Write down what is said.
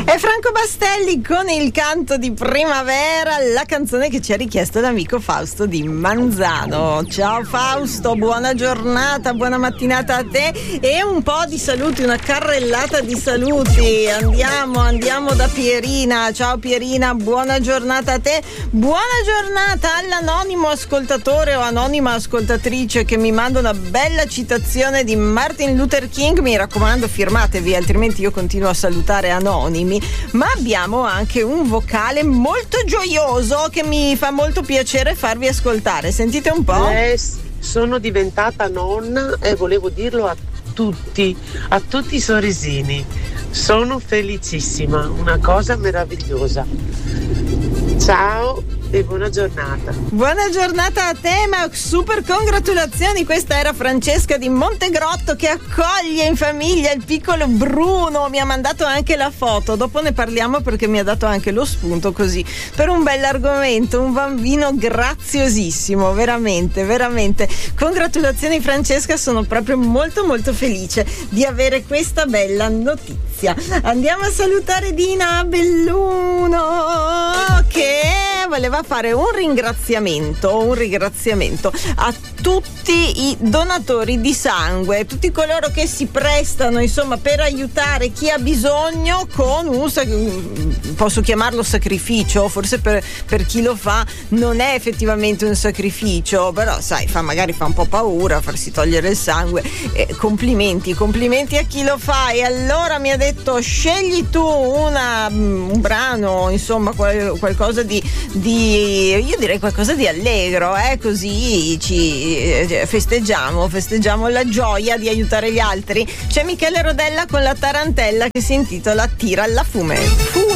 È Franco Bastelli con il canto di primavera, la canzone che ci ha richiesto l'amico Fausto di Manzano. Ciao Fausto, buona giornata, buona mattinata a te e un po' di saluti, una carrellata di saluti. Andiamo da Pierina. Ciao Pierina, buona giornata a te. Buona giornata all'anonimo ascoltatore o anonima ascoltatrice che mi manda una bella citazione di Martin Luther King. Mi raccomando, firmatevi, altrimenti io continuo a salutare anonimi. Ma abbiamo anche un vocale molto gioioso che mi fa molto piacere farvi ascoltare. Sentite un po'. Sono diventata nonna e volevo dirlo a tutti i sorrisini. Sono felicissima, una cosa meravigliosa. Ciao e buona giornata. Buona giornata a te, ma super congratulazioni. Questa era Francesca di Montegrotto che accoglie in famiglia il piccolo Bruno. Mi ha mandato anche la foto, dopo ne parliamo perché mi ha dato anche lo spunto così per un bell'argomento. Un bambino graziosissimo, veramente. Congratulazioni Francesca, sono proprio molto felice di avere questa bella notizia. Andiamo a salutare Dina Belluno che voleva fare un ringraziamento a tutti i donatori di sangue, tutti coloro che si prestano insomma per aiutare chi ha bisogno con posso chiamarlo sacrificio, forse per chi lo fa non è effettivamente un sacrificio, però sai, magari fa un po' paura farsi togliere il sangue. Complimenti a chi lo fa. E allora mi ha detto: scegli tu un brano, insomma qualcosa di io direi qualcosa di allegro, così ci festeggiamo la gioia di aiutare gli altri. C'è Michele Rodella con la tarantella che si intitola Tira alla fume.